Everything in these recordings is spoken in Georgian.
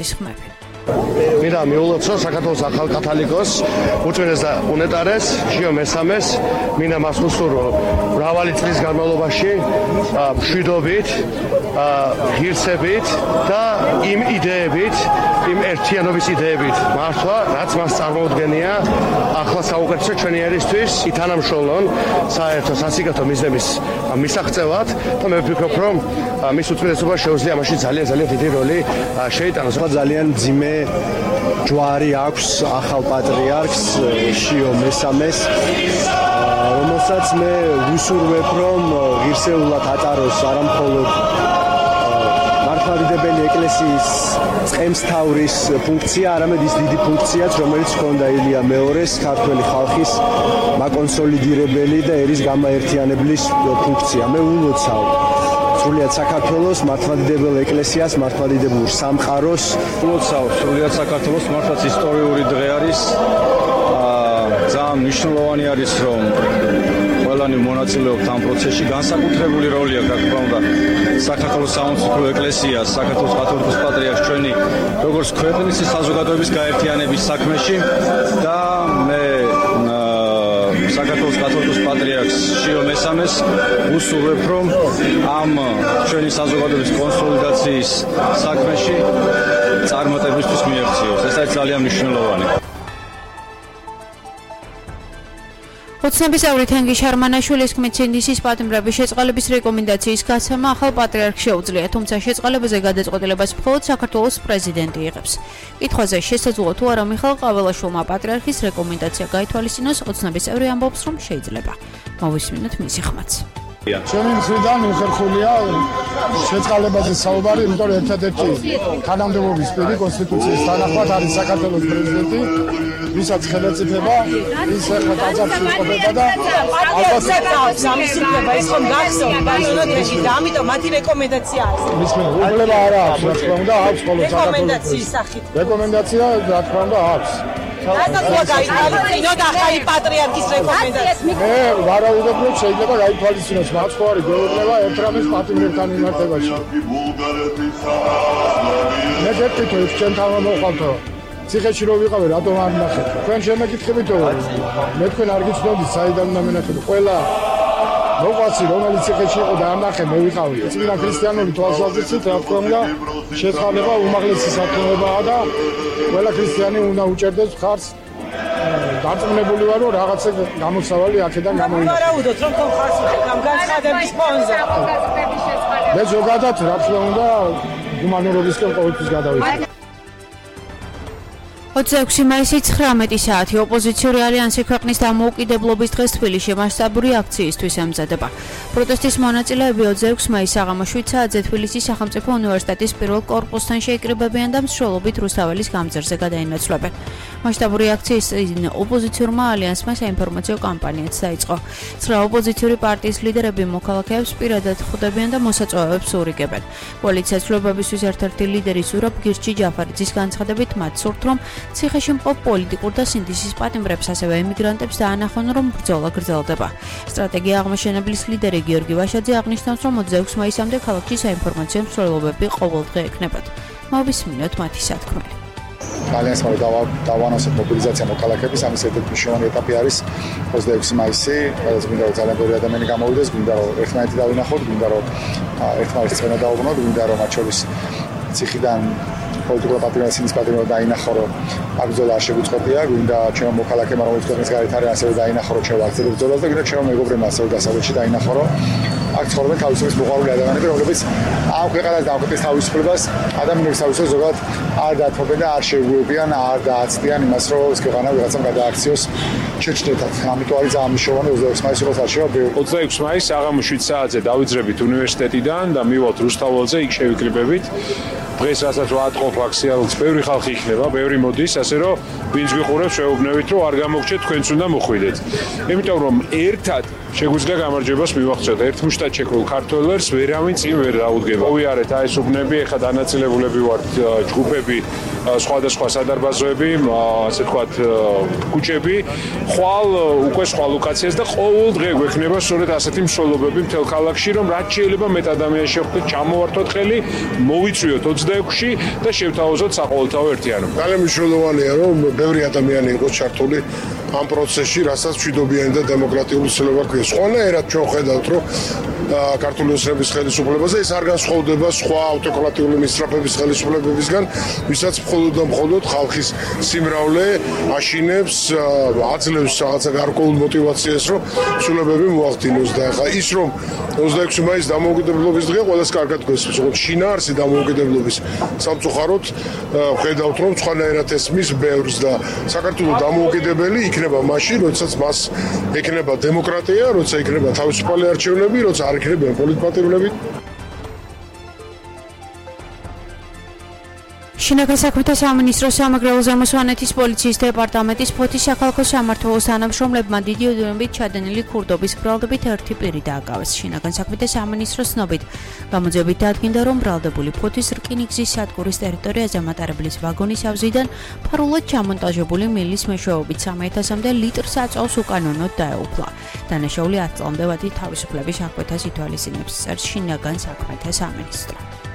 მიწის ხმები. მინდა მიულოცო საქართველოს ახალ კათოლიკოს უწმინდეს და უნეტარეს შიო მესამეს მინდა მას უსურვო მრავალი წლის განმავლობაში მშვიდობით, ღირსებით და იმ იდეებით, იმ ერთიანობის იდეებით მართვა, რაც მას წარმოუდგენია ახლა საუკეთესო ჩვენი ერისთვის ითანამშრომლონ საერთო სასიკეთო მიზნების მისაღწევად და მე ვფიქრობ, რომ მის უწმინდესობას შეუძლია ამაში ძალიან დიდი როლი შეიტანოს. ძალიან მძიმე ჯვარი აქვს ახალ პატრიარქს შიო მესამეს, რომელსაც მე ვუსურვებ, რომ ღირსეულად ატაროს არამხოლოდ მართლმადიდებელი ეკლესიის წყემსთავრის ფუნქცია, არამედ ის დიდი ფუნქციაც, რომელიც ჰქონდა ილია მეორეს ქართველი ხალხის მაკონსოლიდირებელი და ერის გამაერთიანებლის ფუნქცია. მე ულოცავ სრულიად საქართველოს მართლმადიდებელ ეკლესიას, მართლმადიდებელ სამყაროს. ულოცავ სრულიად საქართველოს, მართლაც ისტორიული დღე არის. ძალიან მნიშვნელოვანი არის, რომ ყველანი მონაწილეობთ ამ პროცესში. განსაკუთრებული როლი აქვს, რა თქმა უნდა, საქართველოს სამოციქულო ეკლესიას, საქართველოს კათოლიკოს პატრიარქს ჩვენი როგორც ქვეყნის საზოგადოების გაერთიანების საქმეში და მე საქართველოს კათოლიკოს პატრიარქს შიო მესამეს უსურვებ, რომ ამ ჩვენი საზოგადოების კონსოლიდაციის საქმეში წარმატებისთვის მიექციოს. ეს არის ძალიან მნიშვნელოვანი. ოცნების წევრი თენგი შარმანაშვილის თქმით, სინდისის პატიმრების შეწყალების რეკომენდაციის გაცემა ახალ პატრიარქს შეუძლია, თუმცა შეწყალებაზე გადაწყვეტილებას მხოლოდ საქართველოს პრეზიდენტი იღებს. კითხვაზე შესაძლოა თუ არა მიხეილ ყაველაშვილმა პატრიარქის რეკომენდაცია გაითვალისწინოს, ოცნების წევრი ამბობს, რომ შეიძლება. მოვისმინოთ მისი ხმაც. ჩემი მხრიდან უხერხულია შეწყალებაზე საუბარი, იმიტომ რომ ერთადერთი თანამდებობის პირი კონსტიტუციის თანახმად არის საქართველოს პრეზიდენტი, ვისაც ხელისუფლება ის ხალხს უწყობება და პატრიარქს ამისუფლება ის ხომ გახსოვთ ბაზონოთში და ამიტომ მათი რეკომენდაცია არის. მისმენ უფლება არა აქვს, რა თქმა უნდა, აქვს ხოლმე რეკომენდაციის სახით. რეკომენდაცია რა თქმა უნდა აქვს. რატომ გაითვალისწინოთ ახალი პატრიარქის რეკომენდაცია? მე ვარაუდობ, რომ შეიძლება გაითვალისწინოს მათ ხო არის გვეუბნება ერთ რამეს პატიმრებთან მიმართებაში. მე გეტყვით, ეს ჩემთან მოყავთო. ციხეში რო ვიყავი, რატომ არ ნახეთ? თქვენ შემეკითხებითო, მე თქვენ არ გიცნობთ საიდან უნდა მენახეთ. ყველა მოყვაცი, რომელიც ციხეში იყო და არ ნახე, მე ვიყავი. წმინდა ქრისტიანული თვალსაზრისით, რა თქმა უნდა, შეწყალება უმაღლესი საქმეებაა და ყველა ქრისტიანი უნდა უჭერდეს მხარს. დარწმუნებული ვარ, რომ რაღაცა გამოსავალი აქედან გამოიცა. ვარაუდოთ, რომ თქო მხარს უჭერთ ამ განცხადების ფონზე. მე ზოგადად, რა თქმა უნდა, გუმანურობისკენ ყოველთვის გადავიდე. 26 მაისი 19 საათი ოპოზიციური ალიანსი ქვეყნის დამოუკიდებლობის დღეს თბილისში მასშტაბური აქციისთვის ემზადება. პროტესტის მონაწილეები 26 მაისს საღამოს 7 საათზე თბილისის სახელმწიფო უნივერსიტეტის პირველ კორპუსთან შეიკრიბებიან და მსვლელობით რუსთაველის გამზირზე გადაინაცვლებენ. მასშტაბური აქციის წინ ოპოზიციურმა ალიანსმა საინფორმაციო კამპანიაც დაიწყო. 9 ოპოზიციური პარტიის ლიდერები მოქალაქეებს პირადად ხვდებიან და მოსაწვევებს ურიგებენ. პოლიციას ცვლილებებისთვის ერთ-ერთი ლიდერი ზურაბ გირჩი ჯაფარიძის განცხადებით მათ სურთ, რომ ციხეში მყოფ პოლიტიკურ და სინდისის პატიმრებს, ასევე ემიგრანტებს დაანახონ, რომ ბრძოლა გრძელდება. სტრატეგია აღმაშენებლის ლიდერი გიორგი ვაშაძე აღნიშნავს, რომ 26 მაისამდე ქალაქში საინფორმაციო მსვლელობები ყოველდღე ექნებათ. მოვისმინოთ მათი სათქმელი. ალიანსმა დავანონსებთ მობილიზაცია მოქალაქეების, ამის ერთ-ერთი მნიშვნელოვანი ეტაპი არის 26 მაისი, სადაც გვინდა რომ ძალიან ბევრი ადამიანი გამოვიდეს, გვინდა რომ ერთმანეთი დავინახოთ, გვინდა რომ ერთმანეთს წვენა დაუბრუნოთ, გვინდა რომ მათ შორის ციხიდან პოლიტიკურ პატრიოტის სინდის პატრიოტი დაინახო, რომ აქ ბრძოლა არ შეგვიწყვეტია, გვინდა ჩემო მოქალაქეებმა, რომელიც ქვეყნის გარეთ არის, ასევე დაინახო, რომ ჩვენ ვაგრძელებთ ბრძოლას და გვინდა ჩემო მეგობრებმა ასევე დასავლეთში დაინახო, რომ აქ ცხოვრობენ თავისუფლების მოყვარული ადამიანები, რომლებიც ამ ქვეყანას და ამ ქვეყნის თავისუფლებას ადამიანების თავისუფლებას ზოგადად არ დათმობენ და არ შეუგუებიან, არ დააცდიან იმას, რომ ეს ქვეყანა ვიღაცამ გადააქციოს შეჭდეთად. ამიტომ არის ძალიან მნიშვნელოვანი 26 მაისი როგორც არჩევა. 26 მაისს საღამოს 7 საათზე დავიძრებით უნივერსიტეტიდან და მივალთ რუსთაველზე, იქ შევიკრიბებით. დღეს რასაც ვატყობ აქციას, ბევრი ხალხი იქნება, ბევრი მოდის, ასე რომ ვინც გიყურებს, შეუბნებით, რომ არ გამოგჩეთ, თქვენც უნდა მოხვიდეთ. იმიტომ რომ ერთად შეგვიძლია გამარჯვებას მივახცოთ. ერთ მუშტად შეკრულ ქართველებს ვერავინ წინ ვერ დაუდგება. მოვიარეთ აი ეს უბნები, ეხლა დანაწილებულები ვართ ჯგუფები, სხვადასხვა სადარბაზოები, ასე ვთქვათ, ქუჩები, ხვალ უკვე სხვა ლოკაციას და ყოველ დღე გვექნება სწორედ ასეთი მსვლელობები მთელ ქალაქში, რომ რაც შეიძლება მეტ ადამიანს შევხვდეთ, ჩამოვართოთ ხელი, მოვიწვიოთ 26-ში და შევთავაზოთ საყოველთაო ერთიანობა. ძალიან მნიშვნელოვანია, რომ ბევრი ადამიანი იყოს ჩართული ამ პროცესში, რასაც მშვიდობიანი და დემოკრატიული ცვლილება ქვია. სხვანაირად ჩვენ ხედავთ, რომ ქართული ოცნების ხელისუფლებაზე ეს არ განსხვავდება სხვა ავტოკრატიული მისწრაფების ხელისუფლებებისგან, ვისაც მხოლოდ და მხოლოდ ხალხის სიმრავლე აშინებს, აძლევს რაღაცა გარკვეულ მოტივაციას, რომ ცვლილებები მოახდინოს და ახლა ის რომ 26 მაისს დამოუკიდებლობის დღეა, ყველას კარგად გვესმის, ოღონდ შინაარსი დამოუკიდებლობის სამწუხაროდ ხედავთ, რომ სხვანაირად ესმის ბევრს და საქართველოს დამოუკიდებელი იქნება მაშინ, როდესაც მას ექნება დემოკრატია, როცა იქნება თავისუფალი არჩევნები, როცა არ იქნებიან პოლიტპატიმრები. შინაგან საქმეთა სამინისტროს სამაგრელო ზემოსვანეთის პოლიციის დეპარტამენტის ფოთის საქალაქო სამმართველოს თანამშრომლებმა დიდი ოდენობით ჩადენილი ქურდობის ბრალდებით ერთი პირი დააკავეს. შინაგან საქმეთა სამინისტროს ცნობით, გამოძიებით დადგინდა, რომ ბრალდებული ფოთის რკინიგზის სადგურის ტერიტორიაზე მატარებლის ვაგონის ავზიდან ფარულად ჩამონტაჟებული მილის მეშვეობით 3000-მდე ლიტრს აწვავს უკანონოდ დაეუფლა. დანაშაული 10 წლამდე ვადი თავისუფლების აღკვეთას ითვალისწინებს, წერს შინაგან საქმეთა სამინისტრო.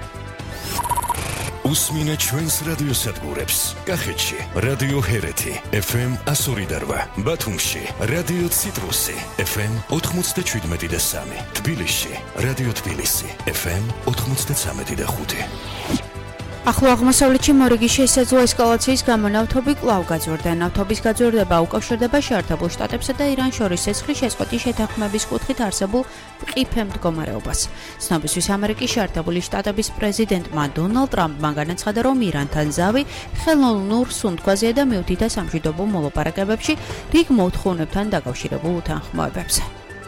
Usmina ჩვენს რადიოსადგურებს. კახეთში რადიო ჰერეთი FM 102.8, ბათუმში რადიო ციტრუსი FM 97.3, თბილისში რადიო თბილისი FM 93.5. ახლო აღმოსავლეთში მორიგი შესაძლო ესკალაციის გამო ნავთობი კვლავ გაძვირდა. ნავთობის გაძვირდება უკავშირდება შეერთებულ შტატებსა და ირანს შორის ცეცხლის შეწყვეტის შეთანხმების კუთხით არსებულ მყიფე მდგომარეობას. ცნობისთვის ამერიკის შეერთებული შტატების პრეზიდენტმა დონალდ ტრამპმა განაცხადა, რომ ირანთან ზავი ხელოვნურ სუნთქვაზეა და მიუთითა სამშვიდობო მოლაპარაკებებში რიგ მოთხოვნებთან დაკავშირებულ უთანხმოებებზე.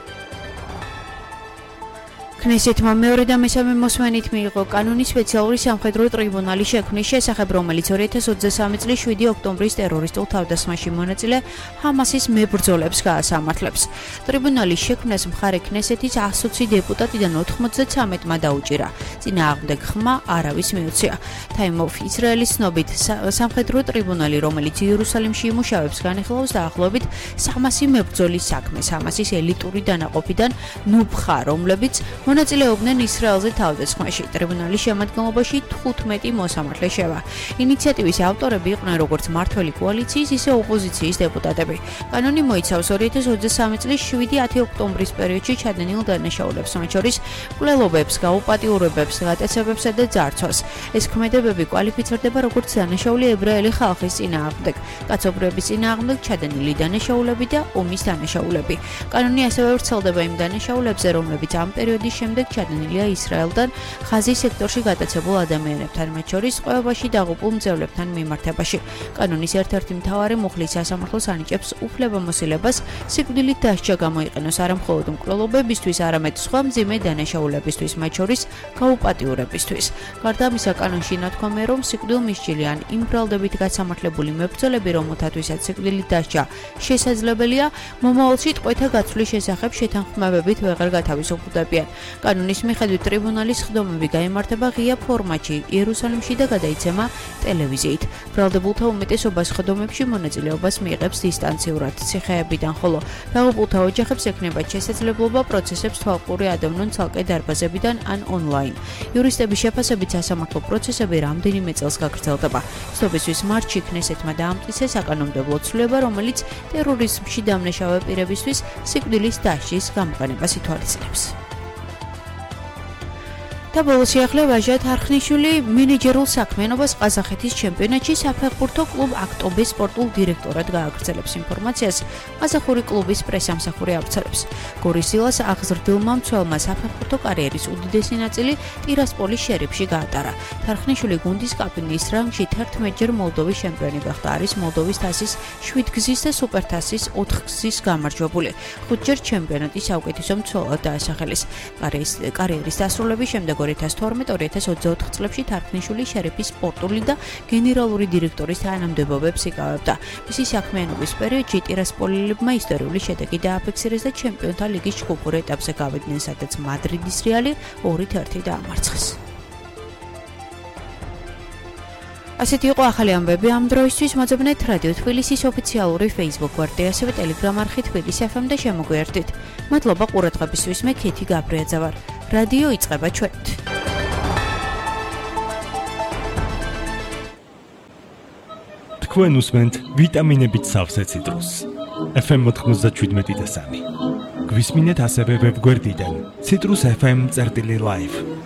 ქნესეთმა მეორე და მესამე მოსმენით მიიღო კანონი სპეციალური სამხედრო ტრიბუნალის შექმნის შესახებ, რომელიც 2023 წლის 7 ოქტომბრის ტერორისტულ თავდასხმაში მონაწილე ჰამასის მებრძოლებს გაასამართლებს. ტრიბუნალის შექმნას მხარე ქნესეთის 120 დეპუტატიდან 93-მა დაუჭირა. წინააღმდეგ ხმა არავის მიუწია. Time of ისრაელის ცნობით, სამხედრო ტრიბუნალი, რომელიც იერუსალიმში იმუშავებს, განიხილავს დაახლოებით 300 მებრძოლის საქმეს ჰამასის ელიტური დანაყოფიდან ნუფხა, რომლებიც მონაწილეობდნენ ისრაელზე თავდასხმაში. ტრიბუნალის შემადგენლობაში 15 მოსამართლე შევა. ინიციატივის ავტორები იყვნენ როგორც მმართველი კოალიციის, ისე ოპოზიციის დეპუტატები. კანონი მოიცავს 2023 წლის 7-10 ოქტომბრის პერიოდში ჩადენილ დანაშაულებს, მათ შორის მკვლელობებს, გაუპატიურებებს, გატაცებებსა და ძარცვას. ეს ქმედებები კვალიფიცირდება როგორც დანაშაული ებრაელი ხალხის წინააღმდეგ, კაცობრიობის წინააღმდეგ ჩადენილი დანაშაულები და ომის დანაშაულები. კანონი ასევე ვრცელდება იმ დანაშაულებზე, რომლებიც ამ პერიოდის შემდეგ ჩადენილია ისრაელთან ხაზის სექტორში გატაცებულ ადამიანებთან, მათ შორის ყევაში დაღუპულ მძევლებთან მიმართებაში. კანონის ერთ-ერთი მთავარი მუხლის სასამართლოს ანიჭებს უფლებამოსილებას სიკვდილით დასჯა გამოიყენოს არა მხოლოდ მკვლელობებისთვის, არამედ სხვა მძიმე დანაშაულებისთვის, მათ შორის გაუპატიურებისთვის. გარდა ამისა, კანონში ნათქვამია, რომ სიკვდილმისჯილი ან იმ ბრალდებით გასამართლებული მებრძოლები, რომელთათვისაც სიკვდილით დასჯა შესაძლებელია, მომავალში ტყვეთა გაცვლის შესახებ შეთანხმებებით ვეღარ გათავისუფლდებიან. კანონის მიხედვით ტრიბუნალის ხდომები გაიმართება ღია ფორმატში იერუსალიმში და გადაიცემა ტელევიზიით. ბრალდებულთა უმეტესობას ხდომებში მონაწილეობას მიიღებს დისტანციურად ციხეებიდან, ხოლო დაღუპულთა ოჯახებს ექნებათ შესაძლებლობა პროცესებს თვალყური ადევნონ ცალკე დარბაზებიდან ან ონლაინ. იურისტების შეფასებით სასამართლო პროცესები რამდენიმე წელს გაგრძელდება. ცნობისთვის მარტში ქნესეთმა დაამტკიცა საკანონმდებლო ცვლილება, რომელიც ტერორიზმში დამნაშავე პირებისთვის სიკვდილის დასჯის გამოყენებას ითვალისწინებს. და ბოლოს შეახლე ვაჟა თარხნიშვილი მენეჯერულ საქმიანობას ყაზახეთის ჩემპიონატში საფეხბურთო კლუბ აქტობეს სპორტულ დირექტორად გააგრძელებს. ინფორმაციას ყაზახური კლუბის პრესამსახური ავრცელებს. გორისილას აღზრდილმა მცველმა საფეხბურთო კარიერის უდიდესი ნაწილი ტირასპოლის შერიფში გაატარა. თარხნიშვილი გუნდის კაპიტნის რანგში 11-ჯერ მოლდოვის ჩემპიონი გახდა. არის მოლდოვის თასის 7-გზის და სუპერთასის 4-გზის გამარჯვებული. 5-ჯერ ჩემპიონატის საუკეთესო მცველად დაასახელეს. კარიერის დასრულების შემდეგ 2012-2024 წლებში თარხნიშვილი შერიფის სპორტული და გენერალური დირექტორის თანამდებობებს იკავებდა. მისი საქმიანობის პერიოდში ტირასპოლიელებმა ისტორიული შედეგი დააფიქსირეს და ჩემპიონთა ლიგის ჯგუფურ ეტაპზე გავიდნენ, სადაც მადრიდის რეალი 2-1 დაამარცხეს. ასეთი იყო ახალი ამბები ამ დროისთვის. მოძებნეთ რადიო თბილისის ოფიციალური Facebook გვერდი, ასევე Telegram არხი თბილისი FM და შემოგვიერთდით. მადლობა ყურადღებისთვის. მე ქეთი გაბრიაძე ვარ. რადიო იწყება ჩვენით. თქვენ უსმენთ ვიტამინებით სავსე ციტრუსს. FM 97.3. გვისმინეთ ასევე ვებგვერდიდან citrusfm.live